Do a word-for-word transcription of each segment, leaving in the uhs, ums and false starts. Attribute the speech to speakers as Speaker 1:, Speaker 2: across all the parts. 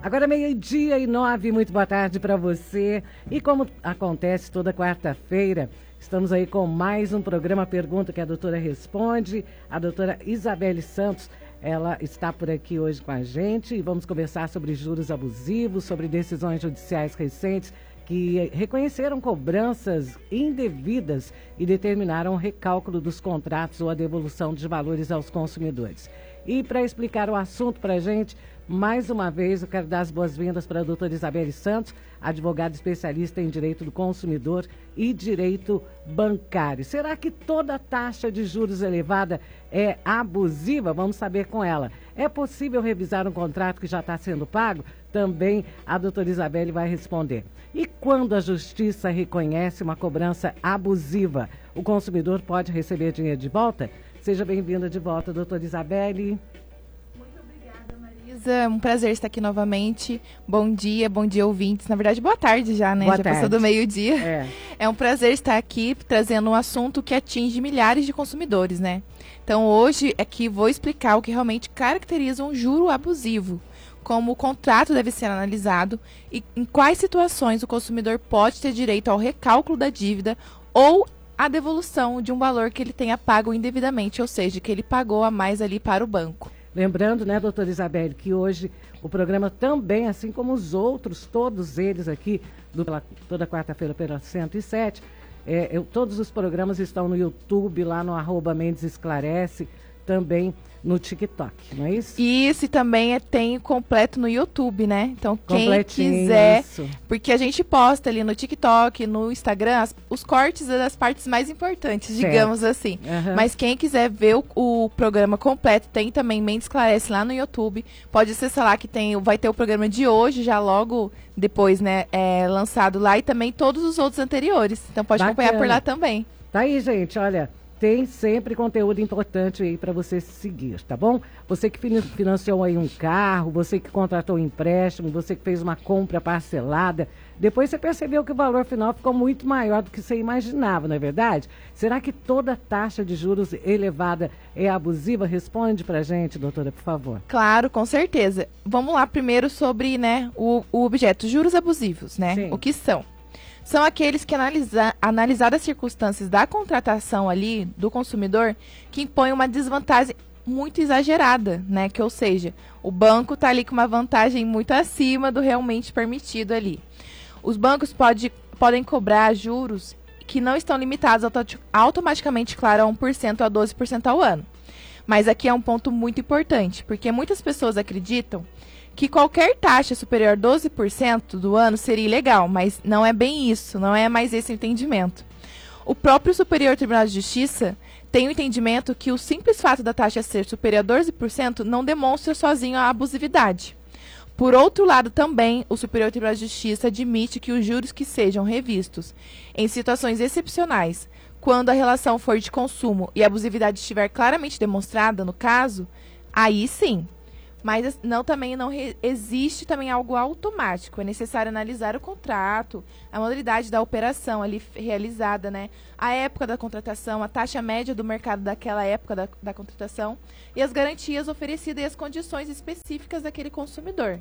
Speaker 1: Agora meio-dia e nove, muito boa tarde para você. E como acontece toda quarta-feira, estamos aí com mais um programa Pergunta que a doutora responde. A doutora Isabelle Santos, ela está por aqui hoje com a gente e vamos conversar sobre juros abusivos, sobre decisões judiciais recentes que reconheceram cobranças indevidas e determinaram o recálculo dos contratos ou a devolução de valores aos consumidores. E para explicar o assunto para a gente, mais uma vez eu quero dar as boas-vindas para a doutora Isabelle Santos, advogada especialista em direito do consumidor e direito bancário. Será que toda taxa de juros elevada é abusiva? Vamos saber com ela. É possível revisar um contrato que já está sendo pago? Também a doutora Isabelle vai responder. E quando a justiça reconhece uma cobrança abusiva, o consumidor pode receber dinheiro de volta? Seja bem-vinda de volta, doutora Isabelle.
Speaker 2: Muito obrigada, Marisa. É um prazer estar aqui novamente. Bom dia, bom dia, ouvintes. Na verdade, boa tarde já, né?
Speaker 1: Boa
Speaker 2: já
Speaker 1: tarde.
Speaker 2: passou do meio-dia.
Speaker 1: É.
Speaker 2: É um prazer estar aqui trazendo um assunto que atinge milhares de consumidores, né? Então, hoje aqui vou explicar o que realmente caracteriza um juro abusivo, como o contrato deve ser analisado e em quais situações o consumidor pode ter direito ao recálculo da dívida ou a devolução de um valor que ele tenha pago indevidamente, ou seja, que ele pagou a mais ali para o banco.
Speaker 1: Lembrando, né, doutora Isabelle, que hoje o programa também, assim como os outros, todos eles aqui, do, pela, toda quarta-feira pela cento e sete, é, eu, todos os programas estão no YouTube, lá no arroba Mendes Esclarece, também no TikTok, não é isso?
Speaker 2: Isso, e também é, tem completo no YouTube, né? Então, quem quiser,
Speaker 1: isso.
Speaker 2: Porque a gente posta ali no TikTok, no Instagram, as, os cortes das partes mais importantes,
Speaker 1: certo.
Speaker 2: digamos assim.
Speaker 1: Uhum.
Speaker 2: Mas quem quiser ver o, o programa completo, tem também Mendes Esclarece lá no YouTube. Pode acessar lá que tem, vai ter o programa de hoje, já logo depois, né, é, lançado lá, e também todos os outros anteriores. Então pode
Speaker 1: Bacana.
Speaker 2: acompanhar por lá também.
Speaker 1: Tá aí, gente, olha... Tem sempre conteúdo importante aí para você seguir, tá bom? Você que financiou aí um carro, você que contratou um empréstimo, você que fez uma compra parcelada, depois você percebeu que o valor final ficou muito maior do que você imaginava, não é verdade? Será que toda taxa de juros elevada é abusiva? Responde pra gente, doutora, por favor.
Speaker 2: Claro, com certeza. Vamos lá primeiro sobre, né, o, o objeto, juros abusivos, né?
Speaker 1: Sim.
Speaker 2: O que são? São aqueles que, analisa, analisadas as circunstâncias da contratação ali do consumidor, que impõem uma desvantagem muito exagerada, né? Que, ou seja, o banco está ali com uma vantagem muito acima do realmente permitido ali. Os bancos pode, podem cobrar juros que não estão limitados auto, automaticamente, claro, a um por cento a doze por cento ao ano. Mas aqui é um ponto muito importante, porque muitas pessoas acreditam que qualquer taxa superior a doze por cento do ano seria ilegal, mas não é bem isso, não é mais esse o entendimento. O próprio Superior Tribunal de Justiça tem o entendimento que o simples fato da taxa ser superior a doze por cento não demonstra sozinho a abusividade. Por outro lado, também, o Superior Tribunal de Justiça admite que os juros que sejam revistos em situações excepcionais, quando a relação for de consumo e a abusividade estiver claramente demonstrada no caso, aí sim. Mas não, também não re, existe também algo automático. É necessário analisar o contrato, a modalidade da operação ali realizada, né? A época da contratação, a taxa média do mercado daquela época da, da contratação e as garantias oferecidas e as condições específicas daquele consumidor.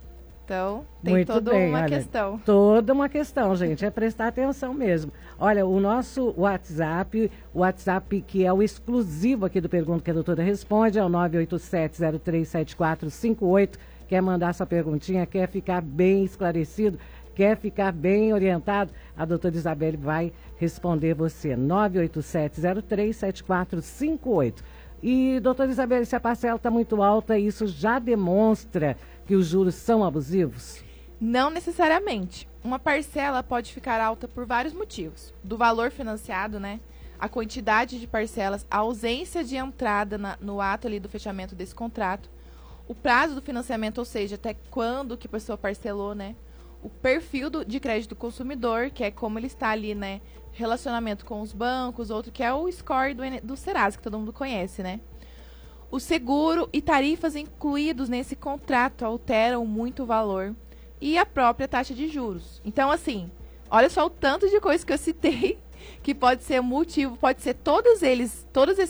Speaker 2: Então, tem
Speaker 1: Muito
Speaker 2: toda
Speaker 1: bem,
Speaker 2: uma
Speaker 1: olha,
Speaker 2: questão.
Speaker 1: Toda uma questão, gente. É prestar atenção mesmo. Olha, o nosso WhatsApp, o WhatsApp que é o exclusivo aqui do Pergunta que a Doutora Responde, é o nove oito sete, zero três sete quatro cinco oito. Quer mandar sua perguntinha, quer ficar bem esclarecido, quer ficar bem orientado, a doutora Isabelle vai responder você. nove oito sete, zero três sete quatro cinco oito. E, doutora Isabelle, se a parcela está muito alta, isso já demonstra que os juros são abusivos?
Speaker 2: Não necessariamente. Uma parcela pode ficar alta por vários motivos. Do valor financiado, né? A quantidade de parcelas, a ausência de entrada na, no ato ali do fechamento desse contrato, o prazo do financiamento, ou seja, até quando que a pessoa parcelou, né? O perfil do, de crédito do consumidor, que é como ele está ali, né? Relacionamento com os bancos, outro que é o score do, do Serasa, que todo mundo conhece, né? O seguro e tarifas incluídos nesse contrato alteram muito o valor e a própria taxa de juros. Então, assim, olha só o tanto de coisas que eu citei que pode ser motivo, pode ser todos eles, todos esses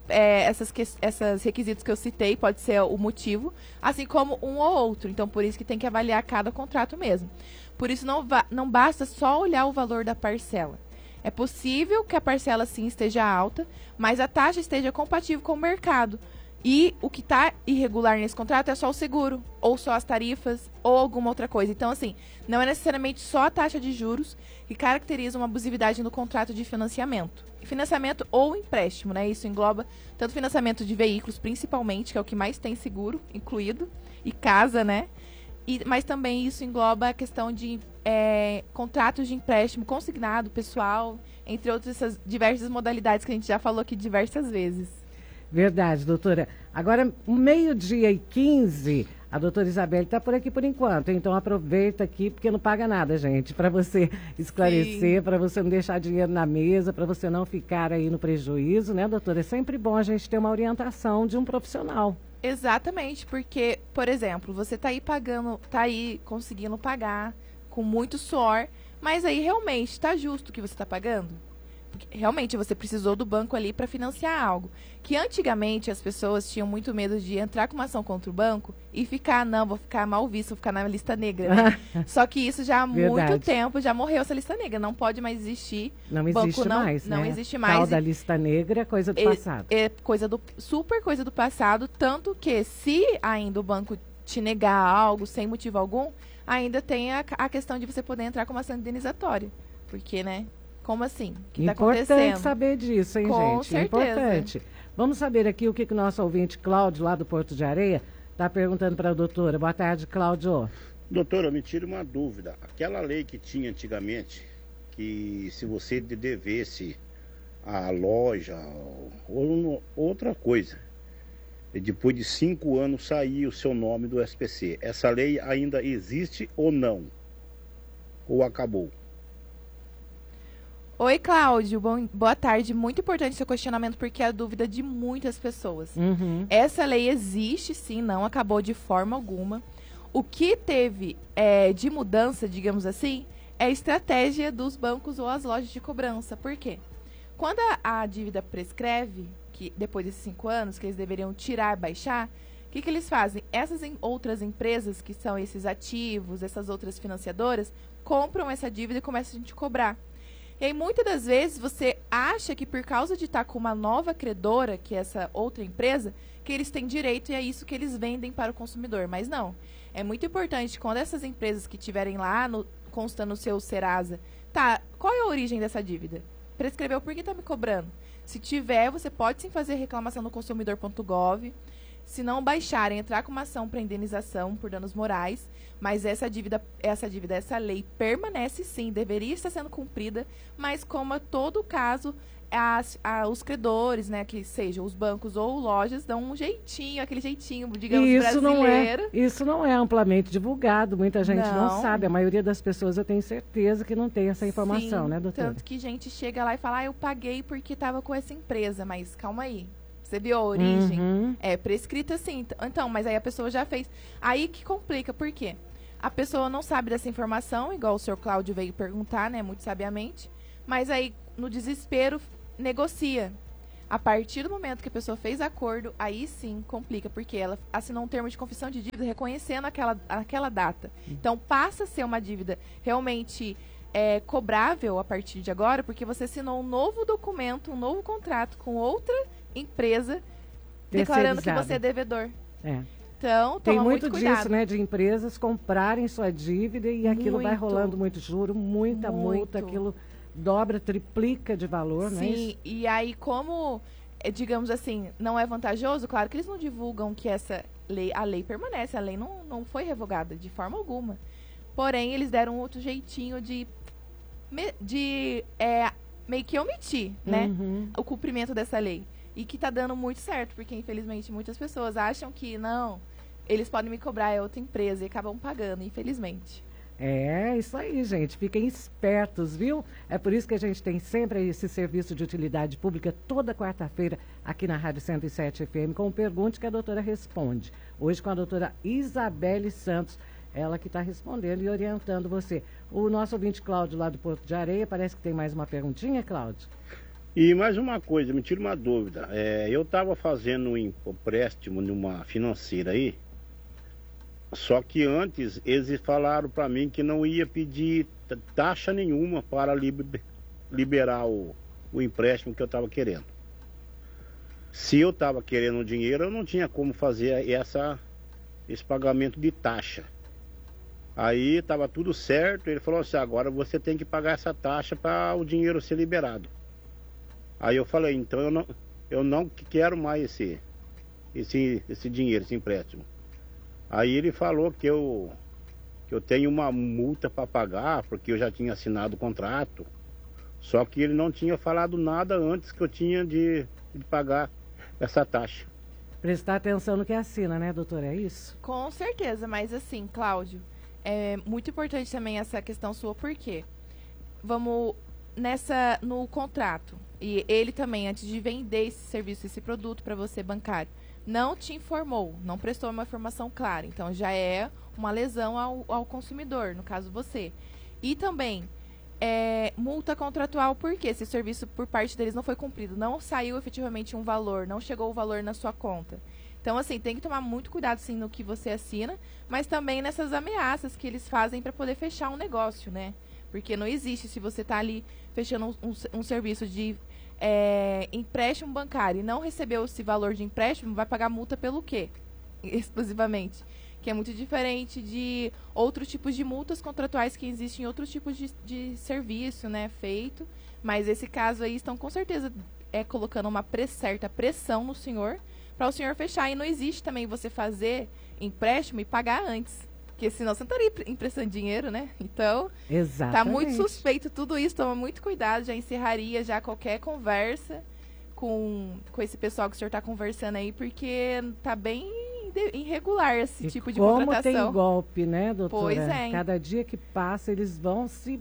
Speaker 2: é, essas, que, essas requisitos que eu citei, pode ser o motivo, assim como um ou outro. Então, por isso que tem que avaliar cada contrato mesmo. Por isso, não, não basta só olhar o valor da parcela. É possível que a parcela, sim, esteja alta, mas a taxa esteja compatível com o mercado. E o que está irregular nesse contrato é só o seguro, ou só as tarifas, ou alguma outra coisa. Então, assim, não é necessariamente só a taxa de juros que caracteriza uma abusividade no contrato de financiamento. Financiamento ou empréstimo, né? Isso engloba tanto financiamento de veículos, principalmente, que é o que mais tem seguro incluído, e casa, né? E, mas também isso engloba a questão de é, contratos de empréstimo consignado, pessoal, entre outras essas diversas modalidades que a gente já falou aqui diversas vezes.
Speaker 1: Verdade, doutora. Agora, meio-dia e quinze, a doutora Isabelle está por aqui por enquanto. Então, aproveita aqui, porque não paga nada, gente, para você esclarecer, para você não deixar dinheiro na mesa, para você não ficar aí no prejuízo, né, doutora? É sempre bom a gente ter uma orientação de um profissional.
Speaker 2: Exatamente, porque, por exemplo, você está aí pagando, está aí conseguindo pagar com muito suor, mas aí realmente está justo o que você está pagando? Porque realmente você precisou do banco ali para financiar algo. Que antigamente as pessoas tinham muito medo de entrar com uma ação contra o banco e ficar, não, vou ficar mal visto, vou ficar na lista negra, né? Só que isso já há
Speaker 1: Verdade.
Speaker 2: muito tempo já morreu essa lista negra. Não pode mais existir.
Speaker 1: Não existe
Speaker 2: banco não,
Speaker 1: mais,
Speaker 2: não
Speaker 1: né?
Speaker 2: existe mais.
Speaker 1: Tal da lista negra é coisa do
Speaker 2: é,
Speaker 1: passado.
Speaker 2: É coisa do, super coisa do passado, tanto que se ainda o banco te negar algo sem motivo algum, ainda tem a, a questão de você poder entrar com uma ação indenizatória. Porque, né? Como assim? O que está acontecendo?
Speaker 1: Importante saber disso, hein,
Speaker 2: Com
Speaker 1: gente?
Speaker 2: certeza.
Speaker 1: Importante. Vamos saber aqui o que, que o nosso ouvinte Cláudio, lá do Porto de Areia, está perguntando para a doutora. Boa tarde, Cláudio.
Speaker 3: Doutora, me tira uma dúvida. Aquela lei que tinha antigamente, que se você devesse a loja ou outra coisa, e depois de cinco anos sair o seu nome do S P C, essa lei ainda existe ou não? Ou acabou?
Speaker 2: Oi, Cláudio. Bom, boa tarde. Muito importante seu questionamento, porque é a dúvida de muitas pessoas.
Speaker 1: Uhum.
Speaker 2: Essa lei existe, sim, não acabou de forma alguma. O que teve é, de mudança, digamos assim, é a estratégia dos bancos ou as lojas de cobrança. Por quê? Quando a, a dívida prescreve, que depois desses cinco anos, que eles deveriam tirar e baixar, o que, que eles fazem? Essas em, outras empresas, que são esses ativos, essas outras financiadoras, compram essa dívida e começam a te cobrar. E aí, muitas das vezes, você acha que por causa de estar com uma nova credora, que é essa outra empresa, que eles têm direito e é isso que eles vendem para o consumidor. Mas não. É muito importante, quando essas empresas que tiverem lá, no, consta no seu Serasa, tá, qual é a origem dessa dívida? Prescreveu, por que está me cobrando? Se tiver, você pode sim fazer reclamação no consumidor ponto gov. Se não baixarem, entrar com uma ação para indenização por danos morais, mas essa dívida, essa dívida, essa lei permanece sim, deveria estar sendo cumprida, mas como a todo caso, as, a, os credores, né, que sejam os bancos ou lojas, dão um jeitinho, aquele jeitinho, digamos,
Speaker 1: isso
Speaker 2: brasileiro.
Speaker 1: Não é, isso não é amplamente divulgado, muita gente não.
Speaker 2: Não
Speaker 1: sabe, a maioria das pessoas eu tenho certeza que não tem essa informação,
Speaker 2: sim,
Speaker 1: né, doutora?
Speaker 2: Tanto que gente chega lá e fala, ah, eu paguei porque estava com essa empresa, mas calma aí. Você viu a origem?
Speaker 1: Uhum.
Speaker 2: É prescrita sim. Então, mas aí a pessoa já fez. Aí que complica, por quê? A pessoa não sabe dessa informação, igual o senhor Cláudio veio perguntar, né, muito sabiamente, mas aí, no desespero, negocia. A partir do momento que a pessoa fez acordo, aí sim complica, porque ela assinou um termo de confissão de dívida reconhecendo aquela, aquela data. Então, passa a ser uma dívida realmente é, cobrável a partir de agora, porque você assinou um novo documento, um novo contrato com outra empresa declarando que você é devedor.
Speaker 1: É.
Speaker 2: Então,
Speaker 1: tem
Speaker 2: toma
Speaker 1: muito,
Speaker 2: muito cuidado.
Speaker 1: disso, né, de empresas comprarem sua dívida e aquilo
Speaker 2: muito.
Speaker 1: vai rolando muito juro, muita
Speaker 2: muito.
Speaker 1: multa, aquilo dobra, triplica de valor, né?
Speaker 2: Sim, e aí como, digamos assim, não é vantajoso, claro que eles não divulgam que essa lei, a lei permanece, a lei não, não foi revogada de forma alguma. Porém, eles deram um outro jeitinho de, de é, meio que omitir, né,
Speaker 1: uhum.
Speaker 2: o cumprimento dessa lei. E que tá dando muito certo, porque infelizmente muitas pessoas acham que não, eles podem me cobrar, é outra empresa, e acabam pagando, infelizmente.
Speaker 1: É, isso aí, gente. Fiquem espertos, viu? É por isso que a gente tem sempre esse serviço de utilidade pública toda quarta-feira aqui na Rádio cento e sete F M com Pergunte que a doutora responde. Hoje com a doutora Isabelle Santos, ela que está respondendo e orientando você. O nosso ouvinte Cláudio lá do Porto de Areia, parece que tem mais uma perguntinha, Cláudio?
Speaker 3: E mais uma coisa, me tira uma dúvida. É, eu estava fazendo um empréstimo numa financeira aí, só que antes eles falaram para mim que não ia pedir taxa nenhuma para liberar o, o empréstimo que eu estava querendo. Se eu estava querendo o dinheiro, eu não tinha como fazer essa, esse pagamento de taxa. Aí estava tudo certo, ele falou assim, agora você tem que pagar essa taxa para o dinheiro ser liberado. Aí eu falei, então eu não, eu não quero mais esse, esse, esse dinheiro, esse empréstimo. Aí ele falou que eu, que eu tenho uma multa para pagar, porque eu já tinha assinado o contrato. Só que ele não tinha falado nada antes que eu tinha de, de pagar essa taxa.
Speaker 1: Prestar atenção no que assina, né, doutora? É isso?
Speaker 2: Com certeza, mas assim, Cláudio, é muito importante também essa questão sua, porque vamos nessa no contrato, e ele também, antes de vender esse serviço, esse produto para você bancário, não te informou, não prestou uma informação clara. Então, já é uma lesão ao, ao consumidor, no caso você. E também, é, multa contratual, porque esse serviço por parte deles não foi cumprido. Não saiu efetivamente um valor, não chegou o valor na sua conta. Então, assim, tem que tomar muito cuidado, sim, no que você assina, mas também nessas ameaças que eles fazem para poder fechar um negócio, né? Porque não existe, se você está ali fechando um, um, um serviço de é, empréstimo bancário e não recebeu esse valor de empréstimo, vai pagar multa pelo quê? Exclusivamente. Que é muito diferente de outros tipos de multas contratuais que existem em outros tipos de, de serviço, né, feito. Mas esse caso aí estão com certeza é, colocando uma pre certa pressão no senhor para o senhor fechar. E não existe também você fazer empréstimo e pagar antes. Porque senão você não estaria emprestando dinheiro, né? Então,
Speaker 1: exatamente,
Speaker 2: tá muito suspeito tudo isso. Toma muito cuidado, já encerraria já qualquer conversa com, com esse pessoal que o senhor está conversando aí, porque tá bem irregular esse
Speaker 1: e
Speaker 2: tipo de
Speaker 1: como
Speaker 2: contratação.
Speaker 1: Como tem golpe, né, doutora?
Speaker 2: Pois é.
Speaker 1: Cada dia que passa, eles vão se...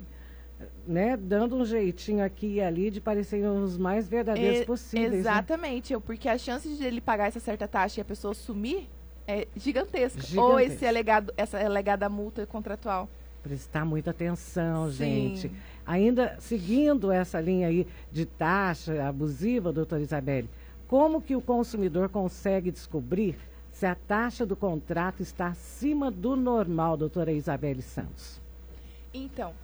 Speaker 1: né, dando um jeitinho aqui e ali de parecerem os mais verdadeiros
Speaker 2: é,
Speaker 1: possíveis.
Speaker 2: Exatamente, né? Porque a chance de ele pagar essa certa taxa e a pessoa sumir é gigantesca.
Speaker 1: Gigantesca.
Speaker 2: Ou esse alegado, essa alegada multa contratual.
Speaker 1: Prestar muita atenção,
Speaker 2: Sim.
Speaker 1: gente. Ainda seguindo essa linha aí de taxa abusiva, doutora Isabelle, como que o consumidor consegue descobrir se a taxa do contrato está acima do normal, doutora Isabelle Santos?
Speaker 2: Então,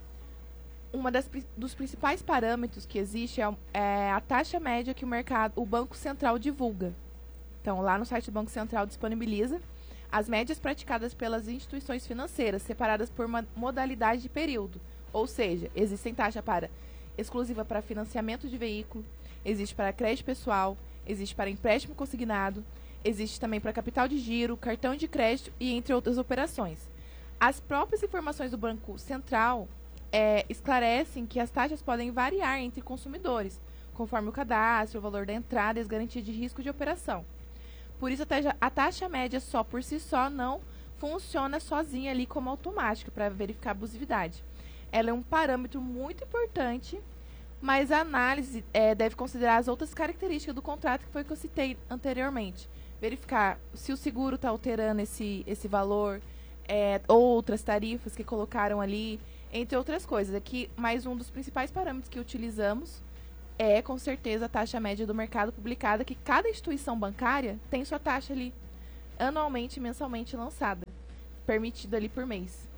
Speaker 2: uma das dos principais parâmetros que existe é, é a taxa média que o mercado, o Banco Central divulga. Então, lá no site do Banco Central disponibiliza as médias praticadas pelas instituições financeiras, separadas por uma modalidade de período. Ou seja, existem taxa para exclusiva para financiamento de veículo, existe para crédito pessoal, existe para empréstimo consignado, existe também para capital de giro, cartão de crédito e entre outras operações. As próprias informações do Banco Central é, esclarecem que as taxas podem variar entre consumidores, conforme o cadastro, o valor da entrada e as garantias de risco de operação. Por isso, a taxa, a taxa média só por si só não funciona sozinha ali como automático para verificar a abusividade. Ela é um parâmetro muito importante, mas a análise é, deve considerar as outras características do contrato, que foi o que eu citei anteriormente. Verificar se o seguro está alterando esse, esse valor, é, outras tarifas que colocaram ali, entre outras coisas. Aqui, mais um dos principais parâmetros que utilizamos é, com certeza, a taxa média do mercado publicada, que cada instituição bancária tem sua taxa ali, anualmente, mensalmente lançada, permitida ali por mês.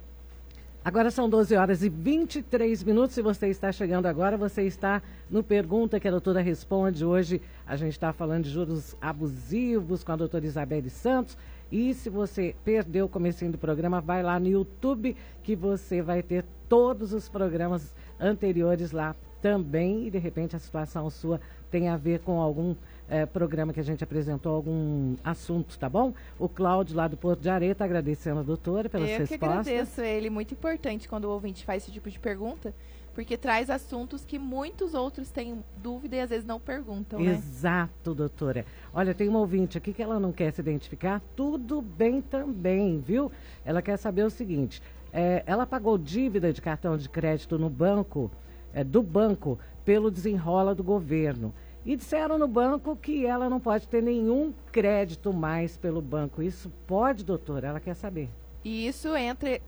Speaker 1: Agora são doze horas e vinte e três minutos. Se você está chegando agora, você está no Pergunta que a doutora responde. Hoje a gente está falando de juros abusivos com a doutora Isabelle Santos. E se você perdeu o comecinho do programa, vai lá no YouTube que você vai ter todos os programas anteriores lá também. E de repente a situação sua tem a ver com algum eh, programa que a gente apresentou, algum assunto, tá bom? O Cláudio lá do Porto de Areia está agradecendo a doutora pelas
Speaker 2: Eu
Speaker 1: respostas.
Speaker 2: Eu que agradeço ele, muito importante quando o ouvinte faz esse tipo de pergunta, porque traz assuntos que muitos outros têm dúvida e às vezes não perguntam, né?
Speaker 1: Exato, doutora. Olha, tem uma ouvinte aqui que ela não quer se identificar, tudo bem também, viu? Ela quer saber o seguinte, é, ela pagou dívida de cartão de crédito no banco, é, do banco, pelo desenrola do governo. E disseram no banco que ela não pode ter nenhum crédito mais pelo banco. Isso pode, doutora? Ela quer saber.
Speaker 2: E isso entra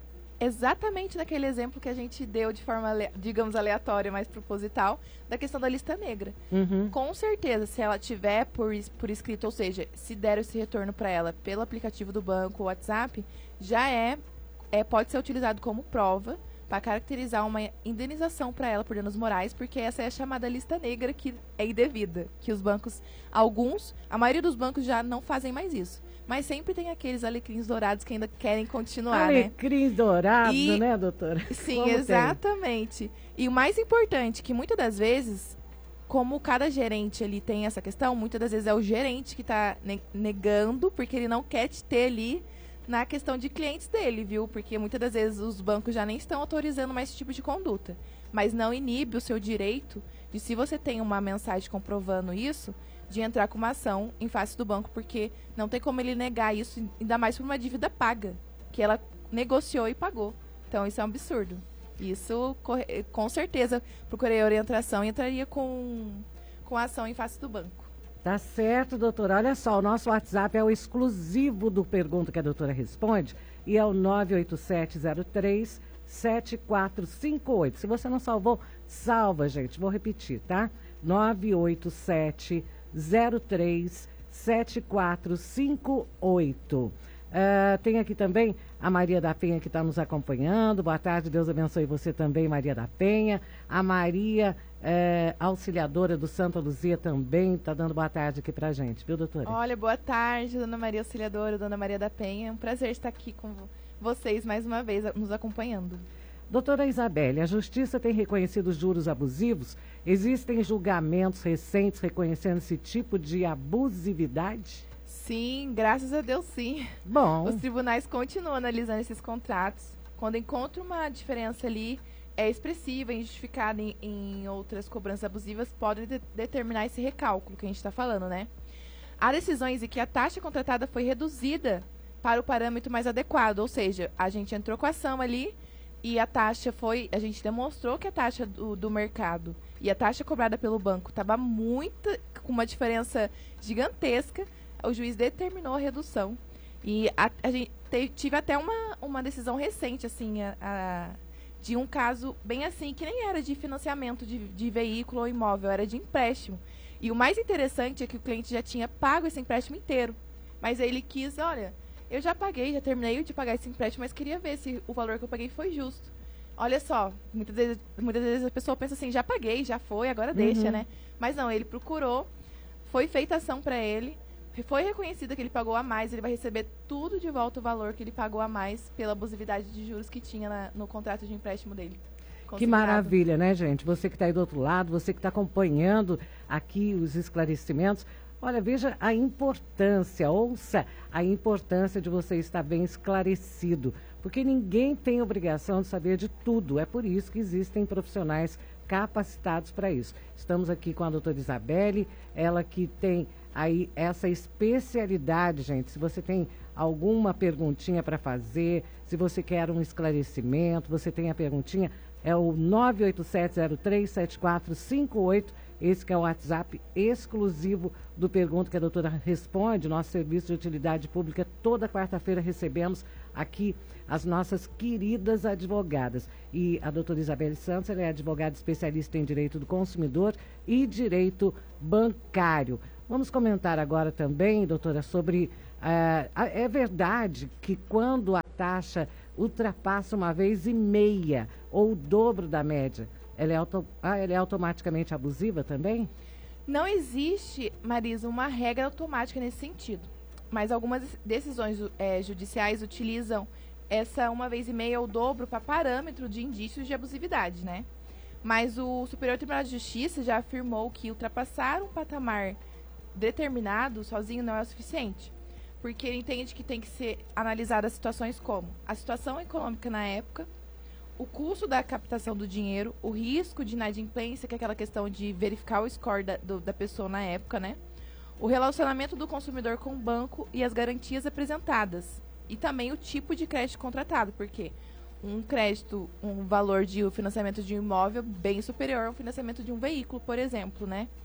Speaker 2: exatamente naquele exemplo que a gente deu de forma, digamos, aleatória, mas proposital, da questão da lista negra.
Speaker 1: Uhum.
Speaker 2: Com certeza, se ela tiver por, por escrito, ou seja, se der esse retorno para ela pelo aplicativo do banco ou WhatsApp, já é, é pode ser utilizado como prova para caracterizar uma indenização para ela por danos morais, porque essa é a chamada lista negra, que é indevida, que os bancos, alguns, a maioria dos bancos já não fazem mais isso. Mas sempre tem aqueles alecrins dourados que ainda querem continuar,
Speaker 1: alecrins
Speaker 2: né?
Speaker 1: dourados,
Speaker 2: e,
Speaker 1: né, doutora?
Speaker 2: Sim,
Speaker 1: como
Speaker 2: exatamente. Tem? E o mais importante, que muitas das vezes, como cada gerente ali tem essa questão, muitas das vezes é o gerente que está ne- negando, porque ele não quer te ter ali na questão de clientes dele, viu? Porque muitas das vezes os bancos já nem estão autorizando mais esse tipo de conduta. Mas não inibe o seu direito de, se você tem uma mensagem comprovando isso, de entrar com uma ação em face do banco, porque não tem como ele negar isso, ainda mais por uma dívida paga, que ela negociou e pagou. Então isso é um absurdo. Isso, com certeza, procurei orientação e entraria com, com ação em face do banco.
Speaker 1: Tá certo, doutora. Olha só, o nosso WhatsApp é o exclusivo do Pergunta que a Doutora Responde e é o nove oito sete zero três sete quatro cinco oito. Se você não salvou, salva, gente. Vou repetir, tá? nove oito sete zero três sete quatro cinco oito. Uh, tem aqui também a Maria da Penha que está nos acompanhando. Boa tarde, Deus abençoe você também, Maria da Penha. A Maria, uh, auxiliadora do Santa Luzia, também está dando boa tarde aqui pra gente, viu, doutora?
Speaker 2: Olha, boa tarde, dona Maria Auxiliadora, dona Maria da Penha. É um prazer estar aqui com vocês mais uma vez, nos acompanhando.
Speaker 1: Doutora Isabelle, a Justiça tem reconhecido os juros abusivos? Existem julgamentos recentes reconhecendo esse tipo de abusividade?
Speaker 2: Sim, graças a Deus, sim.
Speaker 1: Bom.
Speaker 2: Os tribunais continuam analisando esses contratos. Quando encontram uma diferença ali é expressiva, injustificada em, em outras cobranças abusivas, podem de, determinar esse recálculo que a gente está falando, né? Há decisões em que a taxa contratada foi reduzida para o parâmetro mais adequado, ou seja, a gente entrou com a ação ali e a taxa foi, a gente demonstrou que a taxa do, do mercado e a taxa cobrada pelo banco estava muito, com uma diferença gigantesca. O juiz determinou a redução. E a, a gente te, tive até uma, uma decisão recente, assim, a, a, de um caso bem assim, que nem era de financiamento de, de veículo ou imóvel, era de empréstimo. E o mais interessante é que o cliente já tinha pago esse empréstimo inteiro. Mas aí ele quis, olha, eu já paguei, já terminei de pagar esse empréstimo, mas queria ver se o valor que eu paguei foi justo. Olha só, muitas vezes, muitas vezes a pessoa pensa assim, já paguei, já foi, agora deixa,
Speaker 1: Uhum.
Speaker 2: né? Mas não, ele procurou, foi feita ação para ele, foi reconhecido que ele pagou a mais, ele vai receber tudo de volta o valor que ele pagou a mais pela abusividade de juros que tinha na, no contrato de empréstimo dele.
Speaker 1: Que maravilha, né, gente? Você que está aí do outro lado, você que está acompanhando aqui os esclarecimentos. Olha, veja a importância, ouça a importância de você estar bem esclarecido, porque ninguém tem obrigação de saber de tudo. É por isso que existem profissionais capacitados para isso. Estamos aqui com a doutora Isabelle, ela que tem aí essa especialidade, gente. Se você tem alguma perguntinha para fazer, se você quer um esclarecimento, você tem a perguntinha, é o nove oito sete zero três sete quatro cinco oito. Esse que é o WhatsApp exclusivo do Pergunta que a Doutora Responde, nosso serviço de utilidade pública. Toda quarta-feira recebemos aqui as nossas queridas advogadas. E a doutora Isabelle Santos, ela é advogada especialista em direito do consumidor e direito bancário. Vamos comentar agora também, doutora, sobre... Uh, é verdade que quando a taxa ultrapassa uma vez e meia ou o dobro da média, ela é, auto, ah, ela é automaticamente abusiva também?
Speaker 2: Não existe, Marisa, uma regra automática nesse sentido. Mas algumas decisões é, judiciais utilizam essa uma vez e meia ou dobro para parâmetro de indícios de abusividade, né? Mas o Superior Tribunal de Justiça já afirmou que ultrapassar um patamar determinado sozinho não é o suficiente. Porque ele entende que tem que ser analisadas situações como a situação econômica na época, o custo da captação do dinheiro, o risco de inadimplência, que é aquela questão de verificar o score da, do, da pessoa na época, né? O relacionamento do consumidor com o banco e as garantias apresentadas. E também o tipo de crédito contratado, porque um crédito, um valor de financiamento de um imóvel bem superior ao financiamento de um veículo, por exemplo, né?